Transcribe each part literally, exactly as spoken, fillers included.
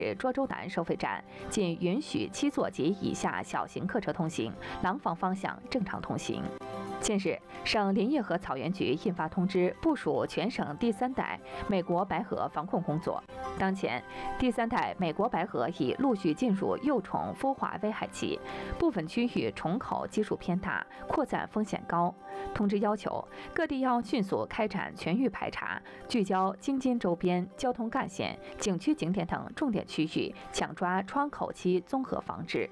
涿州南收费站仅允许七座及以下小型客车通行，廊坊方向正常通行。近日，省林业和草原局印发通知，部署全省第三代美国白河防控工作。当前，第三代美国白河已陆续进入幼虫孵化危害期，部分区域虫口基数偏大，扩散风险高。通知要求，各地要迅速开展全域排查，聚焦京津周边交通干线、景区景点等重点区域，抢抓窗口期综合防治。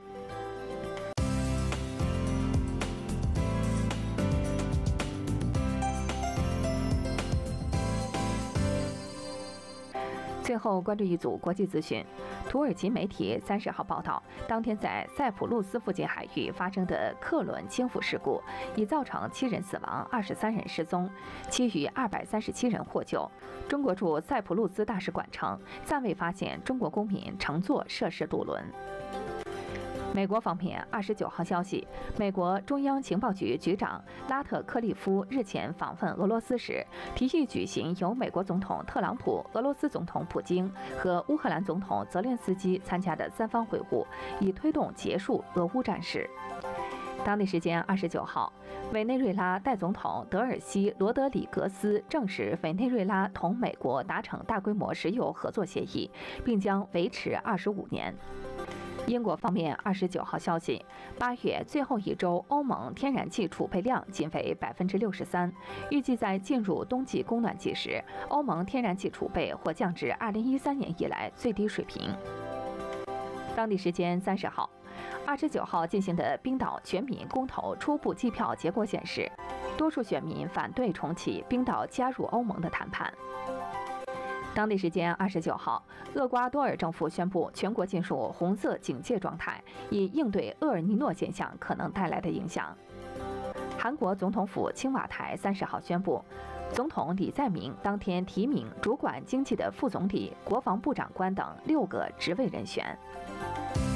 最后关注一组国际资讯。土耳其媒体三十号报道，当天在塞浦路斯附近海域发生的客轮倾覆事故，已造成七人死亡、二十三人失踪，其余二百三十七人获救。中国驻塞浦路斯大使馆称，暂未发现中国公民乘坐涉事渡轮。美国方面二十九号消息，美国中央情报局局长拉特克利夫日前访问俄罗斯时，提议举行由美国总统特朗普、俄罗斯总统普京和乌克兰总统泽连斯基参加的三方会晤，以推动结束俄乌战事。当地时间二十九号，委内瑞拉代总统德尔西罗德里格斯证实，委内瑞拉同美国达成大规模石油合作协议，并将维持二十五年。英国方面二十九号消息，八月最后一周，欧盟天然气储备量仅为百分之六十三，预计在进入冬季供暖季时，欧盟天然气储备或降至二零一三年以来最低水平。当地时间三十号，二十九号进行的冰岛全民公投初步计票结果显示，多数选民反对重启冰岛加入欧盟的谈判。当地时间二十九号，厄瓜多尔政府宣布全国进入红色警戒状态，以应对厄尔尼诺现象可能带来的影响。韩国总统府青瓦台三十号宣布，总统李在明当天提名主管经济的副总理、国防部长官等六个职位人选。